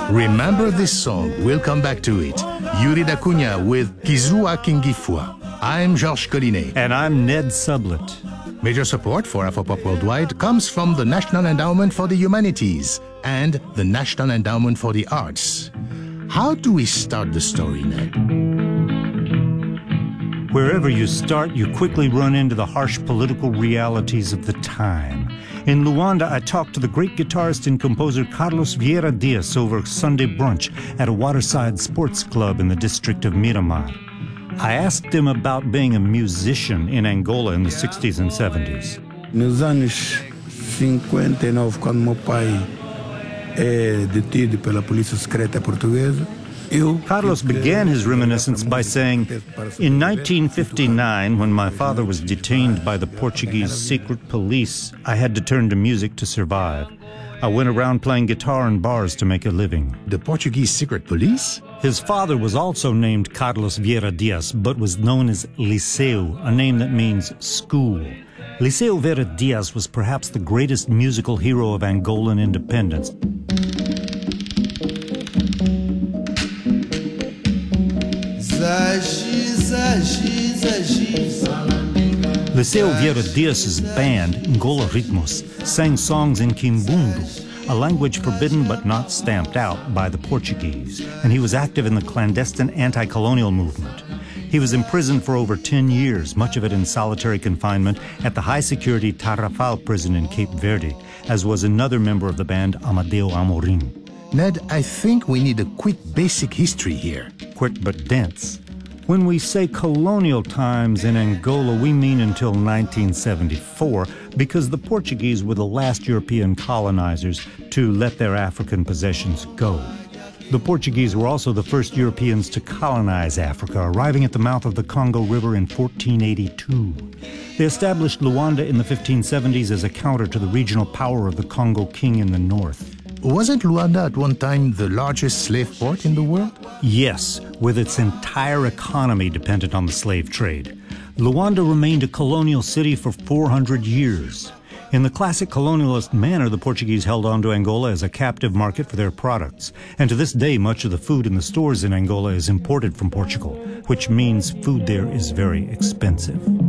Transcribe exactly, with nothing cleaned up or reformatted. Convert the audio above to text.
Remember this song, we'll come back to it. Yuri da Cunha with Kizua Kingifua. I'm Georges Collinet. And I'm Ned Sublett. Major support for Afropop Worldwide comes from the National Endowment for the Humanities and the National Endowment for the Arts. How do we start the story, Ned? Wherever you start, you quickly run into the harsh political realities of the time. In Luanda, I talked to the great guitarist and composer Carlos Vieira Dias over Sunday brunch at a waterside sports club in the district of Miramar. I asked him about being a musician in Angola in the sixties and seventies. Nos anos cinquenta e nove, quando meu pai é detido pela polícia secreta portuguesa, Carlos began his reminiscence by saying, in nineteen fifty-nine, when my father was detained by the Portuguese secret police, I had to turn to music to survive. I went around playing guitar in bars to make a living. The Portuguese secret police? His father was also named Carlos Vieira Dias, but was known as Liceu, a name that means school. Liceu Vieira Dias was perhaps the greatest musical hero of Angolan independence. Liceu Vieira Dias' band, Ngola Ritmos, sang songs in Kimbundu, a language forbidden but not stamped out by the Portuguese, and he was active in the clandestine anti-colonial movement. He was imprisoned for over ten years, much of it in solitary confinement at the high-security Tarrafal prison in Cape Verde, as was another member of the band, Amadeo Amorim. Ned, I think we need a quick basic history here. Quick but dense. When we say colonial times in Angola, we mean until nineteen seventy-four, because the Portuguese were the last European colonizers to let their African possessions go. The Portuguese were also the first Europeans to colonize Africa, arriving at the mouth of the Congo River in fourteen eighty-two. They established Luanda in the fifteen seventies as a counter to the regional power of the Congo King in the north. Wasn't Luanda at one time the largest slave port in the world? Yes, with its entire economy dependent on the slave trade. Luanda remained a colonial city for four hundred years. In the classic colonialist manner, the Portuguese held on to Angola as a captive market for their products. And to this day, much of the food in the stores in Angola is imported from Portugal, which means food there is very expensive.